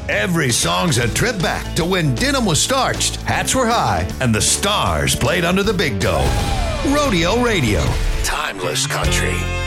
Every song's a trip back to when denim was starched, hats were high, and the stars played under the big dome. Rodeo Radio. Timeless country.